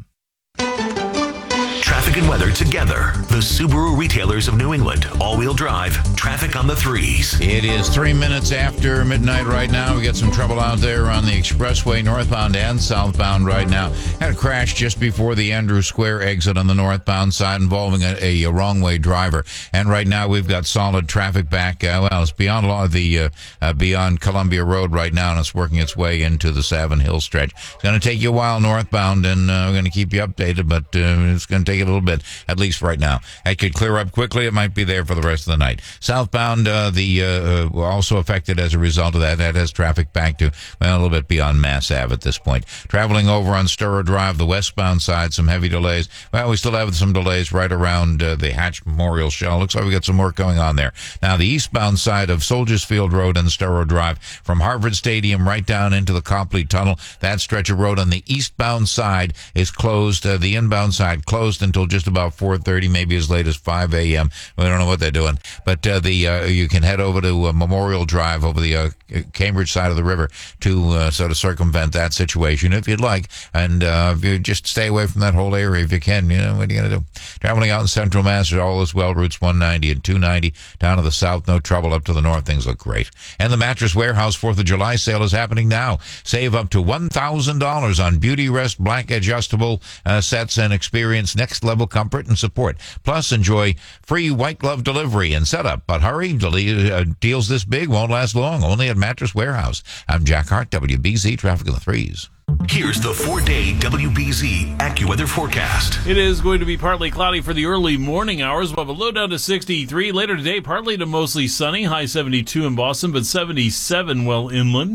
[SPEAKER 14] Traffic and weather together. The Subaru retailers of New England. All-wheel drive. Traffic on the 3s.
[SPEAKER 25] It is 3 minutes after midnight right now. We got some trouble out there on the expressway, northbound and southbound right now. Had a crash just before the Andrew Square exit on the northbound side involving a wrong-way driver. And right now we've got solid traffic back. It's beyond beyond Columbia Road right now, and it's working its way into the Savin Hill stretch. It's going to take you a while northbound, and we're going to keep you updated, but it's going to take a little bit, at least right now. That could clear up quickly. It might be there for the rest of the night. Southbound, also affected as a result of that. That has traffic back to, a little bit beyond Mass Ave at this point. Traveling over on Sturrow Drive, the westbound side, some heavy delays. Well, we still have some delays right around the Hatch Memorial Shell. Looks like we got some work going on there. Now, the eastbound side of Soldiers Field Road and Sturrow Drive, from Harvard Stadium right down into the Copley Tunnel, that stretch of road on the eastbound side is closed. The inbound side closed until just about 4:30, maybe as late as 5 a.m. We don't know what they're doing. But you can head over to Memorial Drive over the Cambridge side of the river to sort of circumvent that situation if you'd like. And if you just stay away from that whole area if you can, what are you going to do? Traveling out in Central Mass, all is well. Routes 190 and 290 down to the south, no trouble. Up to the north, things look great. And the Mattress Warehouse 4th of July sale is happening now. Save up to $1,000 on Beauty Rest Black adjustable sets and experience next level comfort and support. Plus, enjoy free white glove delivery and setup. But hurry, deals this big won't last long. Only at Mattress Warehouse. I'm Jack Hart, WBZ Traffic on the 3s.
[SPEAKER 14] Here's the 4-day WBZ AccuWeather forecast.
[SPEAKER 26] It is going to be partly cloudy for the early morning hours. We'll have a low down to 63. Later today, partly to mostly sunny. High 72 in Boston, but 77 well inland.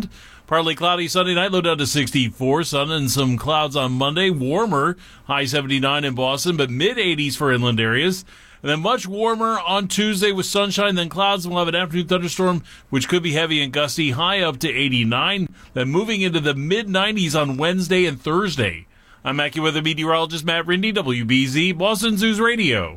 [SPEAKER 26] Partly cloudy Sunday night, low down to 64. Sun and some clouds on Monday. Warmer, high 79 in Boston, but mid-80s for inland areas. And then much warmer on Tuesday with sunshine, then clouds. We'll have an afternoon thunderstorm, which could be heavy and gusty, high up to 89. Then moving into the mid-90s on Wednesday and Thursday. I'm AccuWeather meteorologist Matt Rindy, WBZ, Boston News Radio.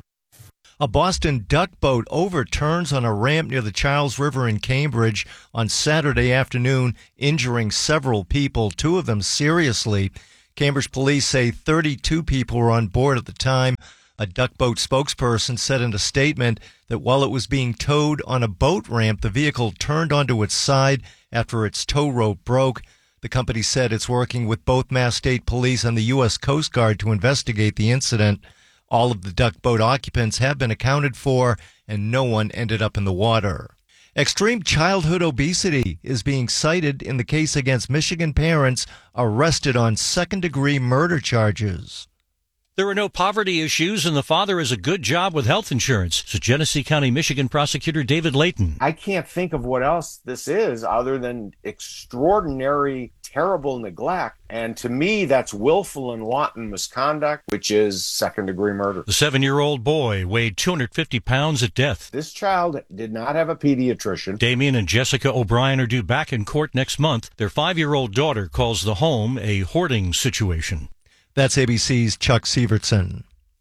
[SPEAKER 10] A Boston duck boat overturns on a ramp near the Charles River in Cambridge on Saturday afternoon, injuring several people, two of them seriously. Cambridge police say 32 people were on board at the time. A duck boat spokesperson said in a statement that while it was being towed on a boat ramp, the vehicle turned onto its side after its tow rope broke. The company said it's working with both Mass State Police and the U.S. Coast Guard to investigate the incident. All of the duck boat occupants have been accounted for, and no one ended up in the water. Extreme childhood obesity is being cited in the case against Michigan parents arrested on second-degree murder charges.
[SPEAKER 3] There are no poverty issues, and the father has a good job with health insurance, says Genesee County, Michigan prosecutor David Layton.
[SPEAKER 8] I can't think of what else this is other than extraordinary, terrible neglect. And to me, that's willful and wanton misconduct, which is second-degree murder.
[SPEAKER 3] The 7-year-old boy weighed 250 pounds at death.
[SPEAKER 8] This child did not have a pediatrician.
[SPEAKER 3] Damien and Jessica O'Brien are due back in court next month. Their 5-year-old daughter calls the home a hoarding situation.
[SPEAKER 10] That's ABC's Chuck Sievertson.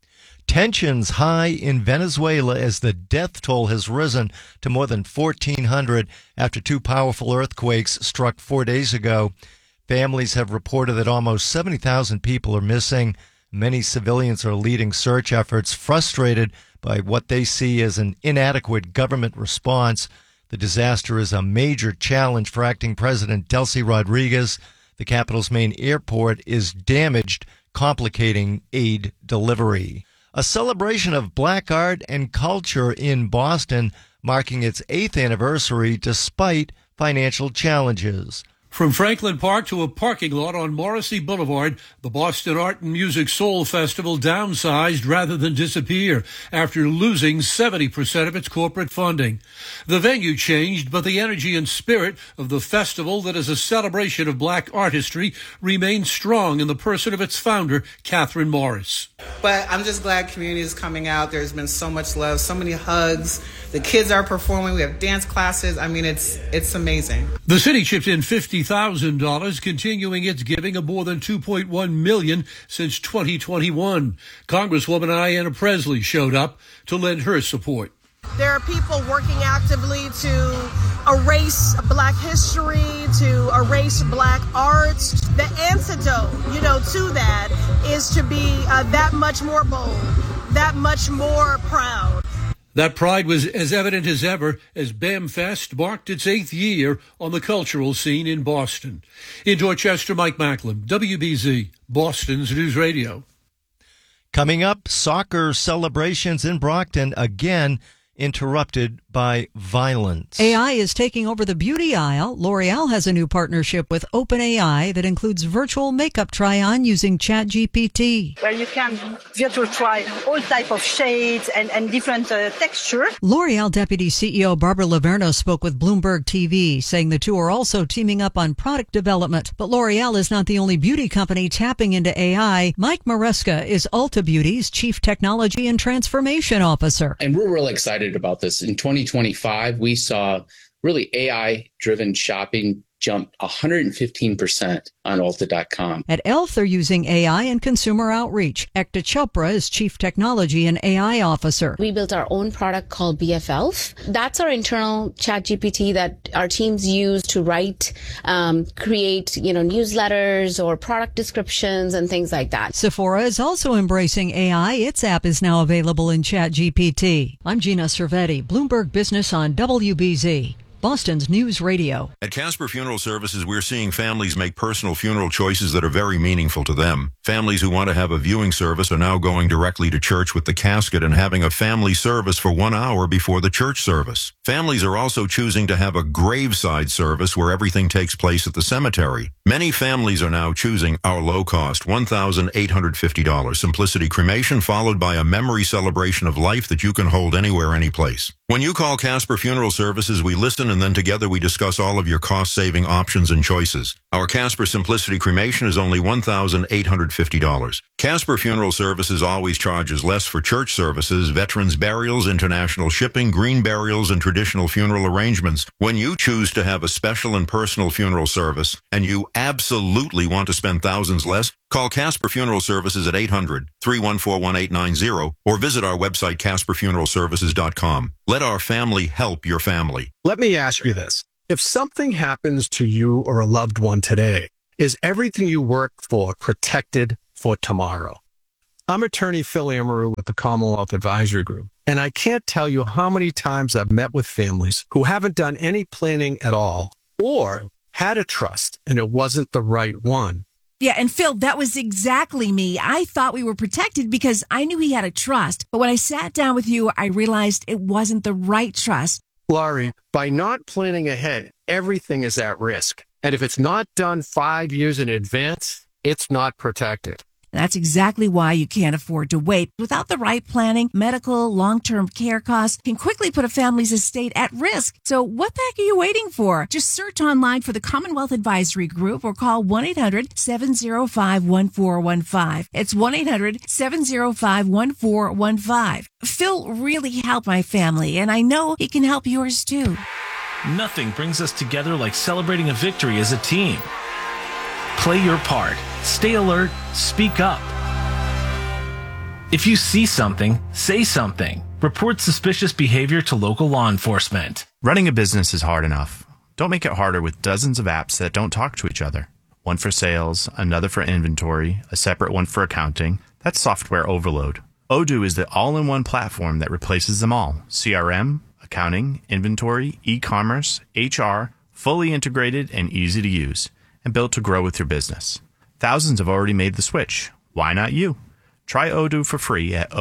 [SPEAKER 10] Tensions high in Venezuela as the death toll has risen to more than 1,400 after two powerful earthquakes struck 4 days ago. Families have reported that almost 70,000 people are missing. Many civilians are leading search efforts, frustrated by what they see as an inadequate government response. The disaster is a major challenge for acting President Delcy Rodriguez. The capital's main airport is damaged, complicating aid delivery. A celebration of black art and culture in Boston, marking its 8th anniversary despite financial challenges.
[SPEAKER 9] From Franklin Park to a parking lot on Morrissey Boulevard, the Boston Art and Music Soul Festival downsized rather than disappear after losing 70% of its corporate funding. The venue changed, but the energy and spirit of the festival that is a celebration of black artistry remains strong in the person of its founder, Catherine Morris.
[SPEAKER 12] But I'm just glad community is coming out. There's been so much love, so many hugs. The kids are performing. We have dance classes. I mean, it's amazing.
[SPEAKER 9] The city chipped in $50,000, continuing its giving of more than $2.1 million since 2021. Congresswoman Ayanna Pressley showed up to lend her support.
[SPEAKER 15] There are people working actively to erase black history, to erase black arts. The antidote, to that is to be that much more bold, that much more proud.
[SPEAKER 9] That pride was as evident as ever as BAMFest marked its 8th year on the cultural scene in Boston. In Dorchester, Mike Macklin, WBZ, Boston's News Radio.
[SPEAKER 10] Coming up, soccer celebrations in Brockton again interrupted by violence.
[SPEAKER 18] AI is taking over the beauty aisle. L'Oreal has a new partnership with OpenAI that includes virtual makeup try-on using ChatGPT.
[SPEAKER 27] Where you can virtual try all type of shades and different texture.
[SPEAKER 18] L'Oreal Deputy CEO Barbara Laverno spoke with Bloomberg TV, saying the two are also teaming up on product development. But L'Oreal is not the only beauty company tapping into AI. Mike Maresca is Ulta Beauty's Chief Technology and Transformation Officer.
[SPEAKER 28] And we're really excited about this. In 2025, we saw really AI-driven shopping jump 115% on Ulta.com.
[SPEAKER 18] At e.l.f., they're using AI in consumer outreach. Ekta Chopra is Chief Technology and AI Officer.
[SPEAKER 29] We built our own product called BFElf. That's our internal ChatGPT that our teams use to write, create, newsletters or product descriptions and things like that.
[SPEAKER 18] Sephora is also embracing AI. Its app is now available in ChatGPT. I'm Gina Cervetti, Bloomberg Business on WBZ. Boston's News Radio.
[SPEAKER 30] At Casper Funeral Services, we're seeing families make personal funeral choices that are very meaningful to them. Families who want to have a viewing service are now going directly to church with the casket and having a family service for 1 hour before the church service. Families are also choosing to have a graveside service where everything takes place at the cemetery. Many families are now choosing our low-cost $1,850 Simplicity Cremation, followed by a memory celebration of life that you can hold anywhere, any place. When you call Casper Funeral Services, we listen and then together we discuss all of your cost-saving options and choices. Our Casper Simplicity cremation is only $1,850. Casper Funeral Services always charges less for church services, veterans burials, international shipping, green burials, and traditional funeral arrangements. When you choose to have a special and personal funeral service, and you absolutely want to spend thousands less, call Casper Funeral Services at 800-314-1890 or visit our website, CasperFuneralServices.com. Let our family help your family.
[SPEAKER 1] Let me ask you this. If something happens to you or a loved one today, is everything you work for protected for tomorrow? I'm attorney Phil Amaru with the Commonwealth Advisory Group, and I can't tell you how many times I've met with families who haven't done any planning at all or had a trust and it wasn't the right one.
[SPEAKER 2] Yeah, and Phil, that was exactly me. I thought we were protected because I knew he had a trust. But when I sat down with you, I realized it wasn't the right trust.
[SPEAKER 1] Laurie, by not planning ahead, everything is at risk. And if it's not done 5 years in advance, it's not protected.
[SPEAKER 2] That's exactly why you can't afford to wait. Without the right planning, medical, long-term care costs can quickly put a family's estate at risk. So what the heck are you waiting for? Just search online for the Commonwealth Advisory Group or call 1-800-705-1415. It's 1-800-705-1415. Phil really helped my family, and I know he can help yours too.
[SPEAKER 11] Nothing brings us together like celebrating a victory as a team. Play your part. Stay alert. Speak up. If you see something, say something. Report suspicious behavior to local law enforcement.
[SPEAKER 13] Running a business is hard enough. Don't make it harder with dozens of apps that don't talk to each other. One for sales, another for inventory, a separate one for accounting. That's software overload. Odoo is the all-in-one platform that replaces them all. CRM, accounting, inventory, e-commerce, HR, fully integrated and easy to use, and built to grow with your business. Thousands have already made the switch. Why not you? Try Odoo for free at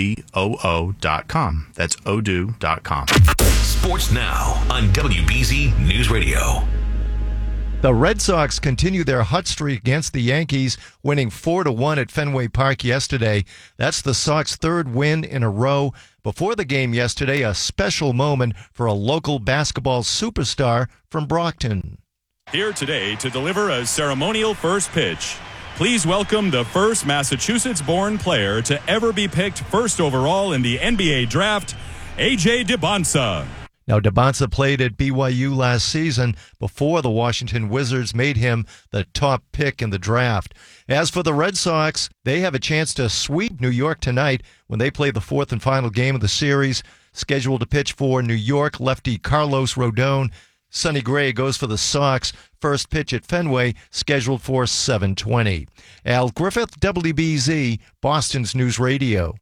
[SPEAKER 13] odoo.com. That's odoo.com.
[SPEAKER 14] Sports Now on WBZ News Radio.
[SPEAKER 10] The Red Sox continue their hot streak against the Yankees, winning 4-1 at Fenway Park yesterday. That's the Sox' third win in a row. Before the game yesterday, a special moment for a local basketball superstar from Brockton.
[SPEAKER 16] Here today to deliver a ceremonial first pitch. Please welcome the first Massachusetts-born player to ever be picked first overall in the NBA draft, A.J. Dybantsa.
[SPEAKER 10] Now, Dybantsa played at BYU last season before the Washington Wizards made him the top pick in the draft. As for the Red Sox, they have a chance to sweep New York tonight when they play the fourth and final game of the series. Scheduled to pitch for New York, lefty Carlos Rodon. Sonny Gray goes for the Sox. First pitch at Fenway, scheduled for 7:20. Al Griffith, WBZ, Boston's News Radio.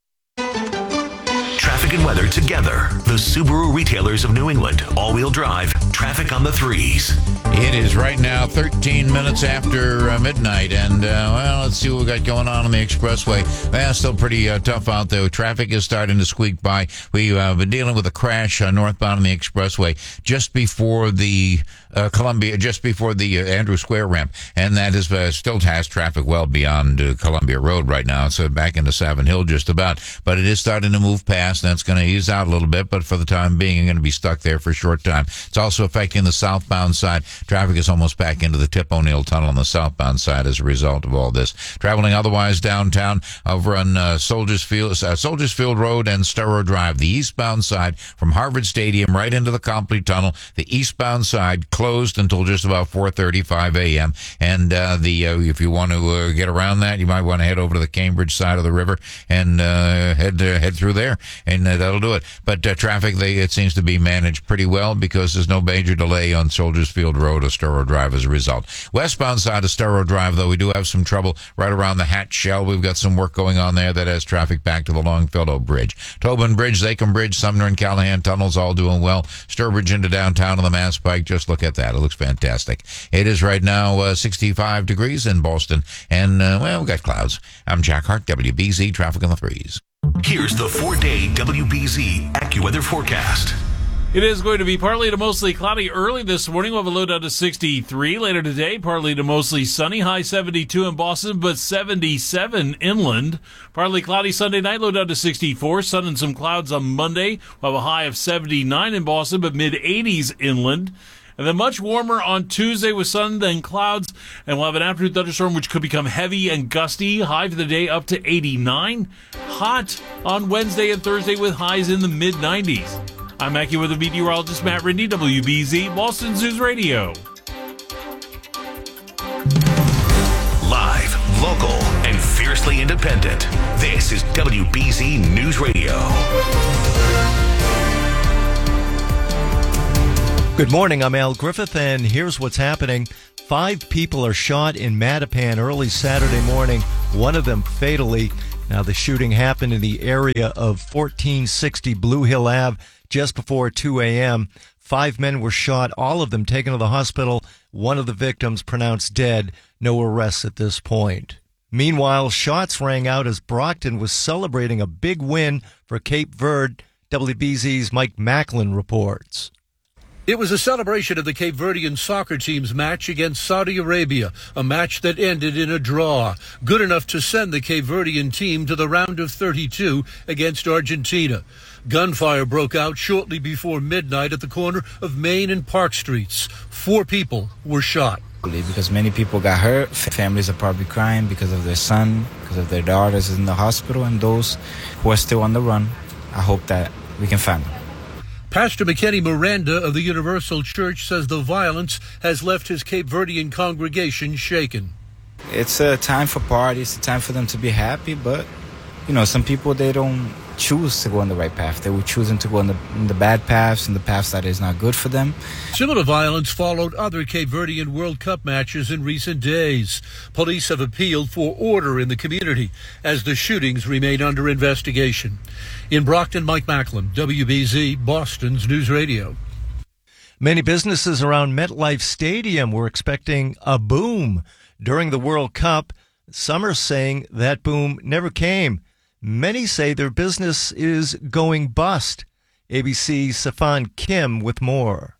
[SPEAKER 14] Traffic and weather together. The Subaru retailers of New England. All-wheel drive. Traffic on the threes.
[SPEAKER 25] It is right now 13 minutes after midnight, and let's see what we got going on the expressway. Still pretty tough out there. Traffic is starting to squeak by. We've been dealing with a crash northbound on the expressway just before the Columbia, just before the Andrew Square ramp, and that is still has traffic well beyond Columbia Road right now. It's back into Savin Hill just about, but it is starting to move past. That's going to ease out a little bit, but for the time being, you're going to be stuck there for a short time. It's also affecting the southbound side. Traffic is almost back into the Tip O'Neill Tunnel on the southbound side as a result of all this. Traveling otherwise downtown over on Soldiers Field Road and Storrow Drive. The eastbound side from Harvard Stadium right into the Copley Tunnel. The eastbound side closed until just about 4:35 a.m. And if you want to get around that, you might want to head over to the Cambridge side of the river and head through there, and that'll do it. But traffic, it seems to be managed pretty well because there's no major delay on Soldiers Field Road or Storrow Drive as a result. Westbound side of Storrow Drive, though, we do have some trouble right around the Hatch Shell. We've got some work going on there that has traffic back to the Longfellow Bridge. Tobin Bridge, Zachem Bridge, Sumner and Callahan Tunnels all doing well. Sturbridge into downtown on the Mass Pike. Just look at that. It looks fantastic. It is right now 65 degrees in Boston, and, we got clouds. I'm Jack Hart, WBZ Traffic on the Threes.
[SPEAKER 14] Here's the 4-day WBZ AccuWeather forecast.
[SPEAKER 26] It is going to be partly to mostly cloudy early this morning. We'll have a low down to 63. Later today, partly to mostly sunny. High 72 in Boston, but 77 inland. Partly cloudy Sunday night, low down to 64. Sun and some clouds on Monday. We'll have a high of 79 in Boston, but mid-80s inland. And then much warmer on Tuesday with sun, then clouds. And we'll have an afternoon thunderstorm, which could become heavy and gusty. High for the day up to 89. Hot on Wednesday and Thursday with highs in the mid-90s. I'm AccuWeather meteorologist Matt Rindy, WBZ, Boston News Radio.
[SPEAKER 14] Live, local, and fiercely independent. This is WBZ News Radio.
[SPEAKER 10] Good morning, I'm Al Griffith, and here's what's happening. 5 people are shot in Mattapan early Saturday morning, one of them fatally. Now, the shooting happened in the area of 1460 Blue Hill Ave just before 2 a.m. 5 men were shot, all of them taken to the hospital. One of the victims pronounced dead. No arrests at this point. Meanwhile, shots rang out as Brockton was celebrating a big win for Cape Verde. WBZ's Mike Macklin reports.
[SPEAKER 9] It was a celebration of the Cape Verdean soccer team's match against Saudi Arabia, a match that ended in a draw, good enough to send the Cape Verdean team to the round of 32 against Argentina. Gunfire broke out shortly before midnight at the corner of Main and Park Streets. 4 people were shot.
[SPEAKER 5] Because many people got hurt. Families are probably crying because of their son, because of their daughters in the hospital, and those who are still on the run. I hope that we can find them.
[SPEAKER 9] Pastor McKenny Miranda of the Universal Church says the violence has left his Cape Verdean congregation shaken.
[SPEAKER 5] It's a time for parties, a time for them to be happy, but, some people, they don't choose to go on the right path. They were choosing to go on the bad paths and the paths that is not good for them.
[SPEAKER 9] Similar violence followed other Cape Verdean World Cup matches in recent days. Police have appealed for order in the community as the shootings remain under investigation. In Brockton, Mike Macklin, WBZ, Boston's News Radio.
[SPEAKER 10] Many businesses around MetLife Stadium were expecting a boom during the World Cup. Some are saying that boom never came. Many say their business is going bust. ABC's Safan Kim with more.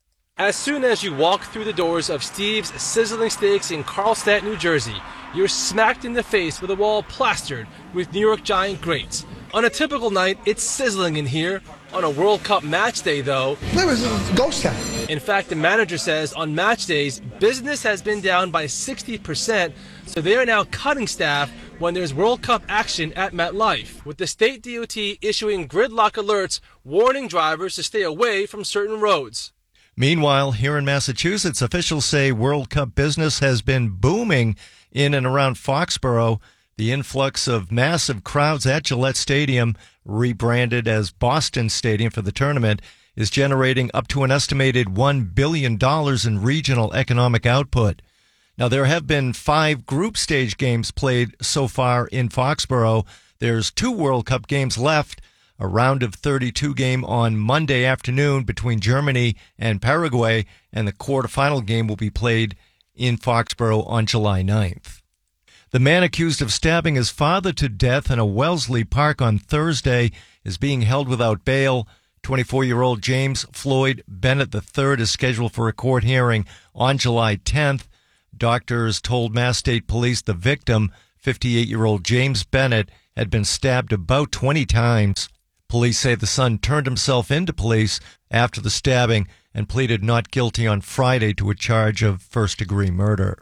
[SPEAKER 6] As soon as you walk through the doors of Steve's Sizzling Steaks in Carlstadt, New Jersey, you're smacked in the face with a wall plastered with New York Giant greats. On a typical night, it's sizzling in here. On a World Cup match day, though,
[SPEAKER 7] there was a ghost town.
[SPEAKER 6] In fact, the manager says on match days, business has been down by 60%, so they are now cutting staff when there's World Cup action at MetLife, with the state DOT issuing gridlock alerts warning drivers to stay away from certain roads.
[SPEAKER 10] Meanwhile, here in Massachusetts, officials say World Cup business has been booming in and around Foxborough. The influx of massive crowds at Gillette Stadium, rebranded as Boston Stadium for the tournament, is generating up to an estimated $1 billion in regional economic output. Now, there have been 5 group stage games played so far in Foxborough. There's 2 World Cup games left, a round of 32 game on Monday afternoon between Germany and Paraguay, and the quarterfinal game will be played in Foxborough on July 9th. The man accused of stabbing his father to death in a Wellesley Park on Thursday is being held without bail. 24-year-old James Floyd Bennett III is scheduled for a court hearing on July 10th. Doctors told Mass State Police the victim, 58-year-old James Bennett, had been stabbed about 20 times. Police say the son turned himself into police after the stabbing and pleaded not guilty on Friday to a charge of first-degree murder.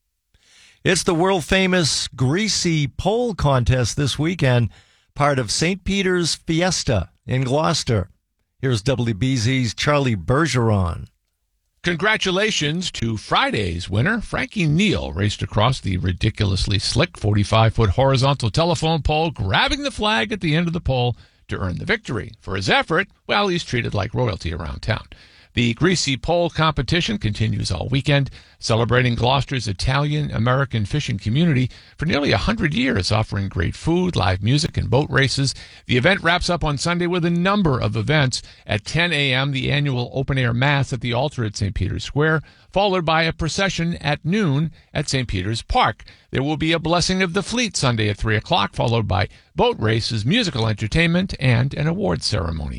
[SPEAKER 10] It's the world-famous Greasy Pole contest this weekend, part of St. Peter's Fiesta in Gloucester. Here's WBZ's Charlie Bergeron.
[SPEAKER 17] Congratulations to Friday's winner. Frankie Neal raced across the ridiculously slick 45-foot horizontal telephone pole, grabbing the flag at the end of the pole to earn the victory. For his effort, well, he's treated like royalty around town. The Greasy Pole competition continues all weekend, celebrating Gloucester's Italian-American fishing community for nearly 100 years, offering great food, live music, and boat races. The event wraps up on Sunday with a number of events. At 10 a.m., the annual open-air mass at the altar at St. Peter's Square, followed by a procession at noon at St. Peter's Park. There will be a Blessing of the Fleet Sunday at 3 o'clock, followed by boat races, musical entertainment, and an awards ceremony.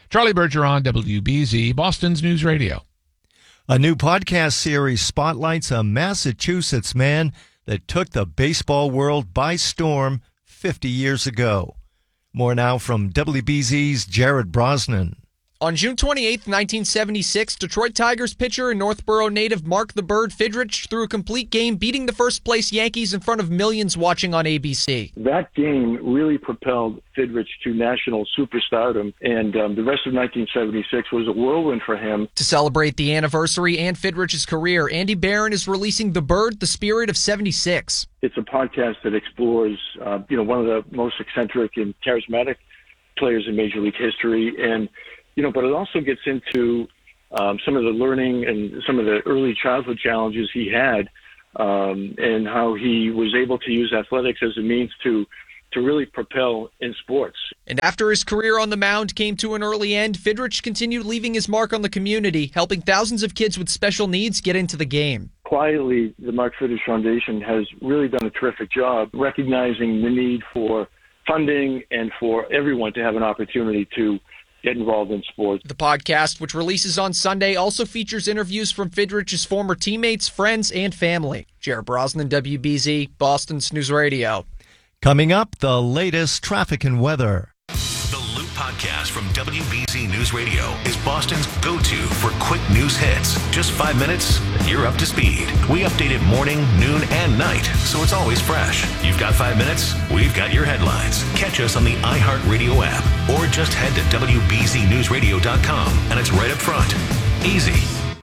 [SPEAKER 17] Charlie Bergeron, WBZ, Boston's News Radio.
[SPEAKER 10] A new podcast series spotlights a Massachusetts man that took the baseball world by storm 50 years ago. More now from WBZ's Jared Brosnan.
[SPEAKER 3] On June 28, 1976, Detroit Tigers pitcher and Northborough native Mark the Bird Fidrych threw a complete game, beating the first-place Yankees in front of millions watching on ABC.
[SPEAKER 4] That game really propelled Fidrych to national superstardom, and the rest of 1976 was a whirlwind for him.
[SPEAKER 3] To celebrate the anniversary and Fidrych's career, Andy Barron is releasing The Bird, The Spirit of 76.
[SPEAKER 4] It's a podcast that explores, one of the most eccentric and charismatic players in Major League history, and but it also gets into some of the learning and some of the early childhood challenges he had, and how he was able to use athletics as a means to really propel in sports.
[SPEAKER 3] And after his career on the mound came to an early end, Fidrych continued leaving his mark on the community, helping thousands of kids with special needs get into the game.
[SPEAKER 4] Quietly, the Mark Fidrych Foundation has really done a terrific job recognizing the need for funding and for everyone to have an opportunity to get involved in sports.
[SPEAKER 3] The podcast, which releases on Sunday, also features interviews from Fidrych's former teammates, friends, and family. Jared Brosnan, WBZ, Boston's News Radio.
[SPEAKER 10] Coming up, the latest traffic and weather.
[SPEAKER 14] The Loop Podcast from WBZ News Radio is Boston's go-to for quick news hits. Just 5 minutes, and you're up to speed. We update it morning, noon, and night, so it's always fresh. You've got 5 minutes, we've got your headlines. Catch us on the iHeartRadio app, or just head to WBZNewsRadio.com, and it's right up front. Easy.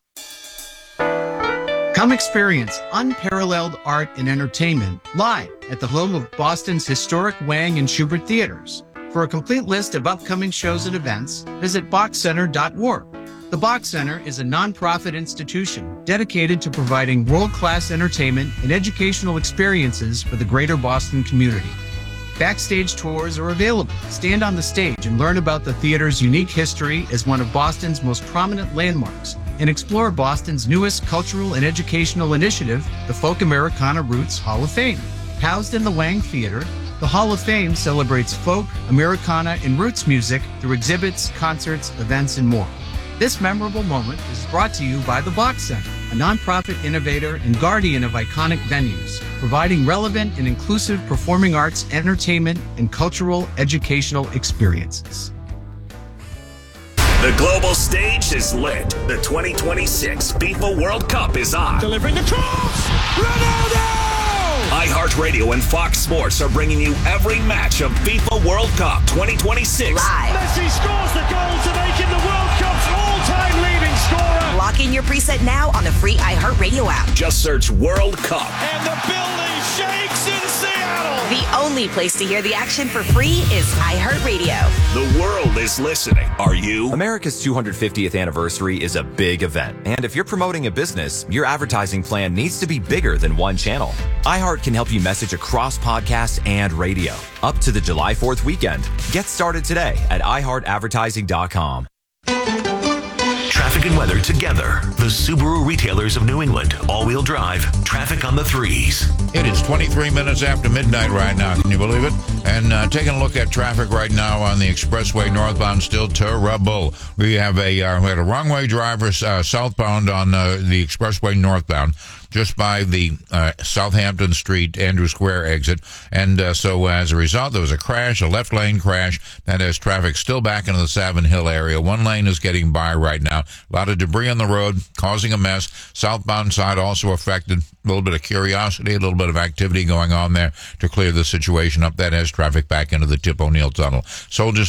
[SPEAKER 7] Come experience unparalleled art and entertainment live at the home of Boston's historic Wang and Schubert Theaters. For a complete list of upcoming shows and events, visit boxcenter.org. The Box Center is a nonprofit institution dedicated to providing world-class entertainment and educational experiences for the greater Boston community. Backstage tours are available. Stand on the stage and learn about the theater's unique history as one of Boston's most prominent landmarks, and explore Boston's newest cultural and educational initiative, the Folk Americana Roots Hall of Fame. Housed in the Wang Theater, the Hall of Fame celebrates folk, Americana, and roots music through exhibits, concerts, events, and more. This memorable moment is brought to you by the Box Center, a nonprofit innovator and guardian of iconic venues, providing relevant and inclusive performing arts, entertainment, and cultural educational experiences.
[SPEAKER 8] The global stage is lit. The 2026 FIFA World Cup is on.
[SPEAKER 19] Delivering the cross! Ronaldo!
[SPEAKER 8] iHeartRadio and Fox Sports are bringing you every match of FIFA World Cup 2026.
[SPEAKER 19] Live. Messi scores the goal to make him the World Cup's all-time leading scorer.
[SPEAKER 20] Lock in your preset now on the free iHeartRadio app.
[SPEAKER 8] Just search World Cup.
[SPEAKER 19] And the building shakes in Seattle.
[SPEAKER 20] The only place to hear the action for free is iHeartRadio.
[SPEAKER 8] The world is listening. Are you?
[SPEAKER 21] America's 250th anniversary is a big event. And if you're promoting a business, your advertising plan needs to be bigger than one channel. iHeart can help you message across podcast and radio. Up to the July 4th weekend. Get started today at iHeartAdvertising.com.
[SPEAKER 14] Traffic and weather together. The Subaru retailers of New England. All-wheel drive. Traffic on the threes.
[SPEAKER 25] It is 23 minutes after midnight right now. Can you believe it? And taking a look at traffic right now on the expressway northbound, still terrible. We had a wrong way driver southbound on the expressway northbound, just by the Southampton Street, Andrew Square exit. And so as a result, there was a crash, a left lane crash that has traffic still back into the Savin Hill area. One lane is getting by right now. A lot of debris on the road, causing a mess. Southbound side also affected. A little bit of curiosity, a little bit of activity going on there to clear the situation up. That has traffic back into the Tip O'Neill Tunnel. Soldiers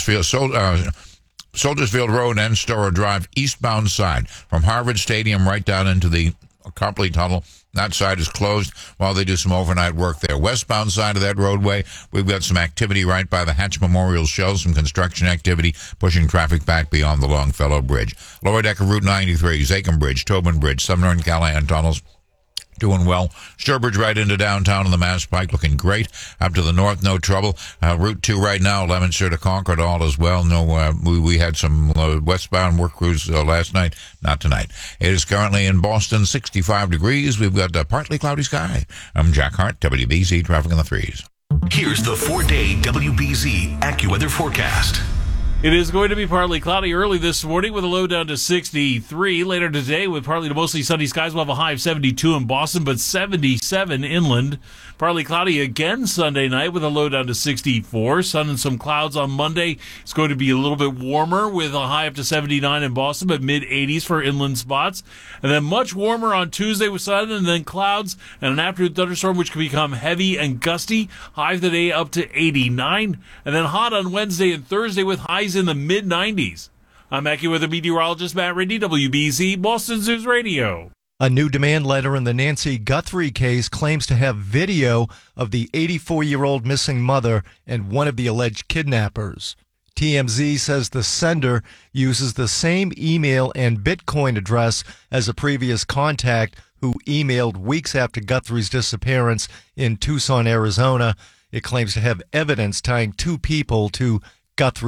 [SPEAKER 25] Field Road and Storrow Drive, eastbound side, from Harvard Stadium right down into the Copley Tunnel. That side is closed while they do some overnight work there. Westbound side of that roadway, we've got some activity right by the Hatch Memorial Shell, some construction activity pushing traffic back beyond the Longfellow Bridge. Lower deck of Route 93, Zachem Bridge, Tobin Bridge, Sumner and Callahan tunnels, doing well. Sturbridge right into downtown on the Mass Pike, looking great. Up to the north, no trouble. Route 2 right now, Leominster to Concord, all as well. No, we had some westbound work crews last night, not tonight. It is currently in Boston, 65 degrees. We've got a partly cloudy sky. I'm Jack Hart, WBZ, traffic on the threes.
[SPEAKER 14] Here's the 4-day WBZ AccuWeather forecast.
[SPEAKER 26] It is going to be partly cloudy early this morning with a low down to 63. Later today with partly to mostly sunny skies, we'll have a high of 72 in Boston, but 77 inland. Partly cloudy again Sunday night with a low down to 64. Sun and some clouds on Monday. It's going to be a little bit warmer with a high up to 79 in Boston, but mid-80s for inland spots. And then much warmer on Tuesday with sun and then clouds and an afternoon thunderstorm which can become heavy and gusty. High today up to 89. And then hot on Wednesday and Thursday with highs in the mid-90s. I'm AccuWeather meteorologist Matt Ridley, WBZ, Boston News Radio.
[SPEAKER 10] A new demand letter in the Nancy Guthrie case claims to have video of the 84-year-old missing mother and one of the alleged kidnappers. TMZ says the sender uses the same email and Bitcoin address as a previous contact who emailed weeks after Guthrie's disappearance in Tucson, Arizona. It claims to have evidence tying two people to Guthrie.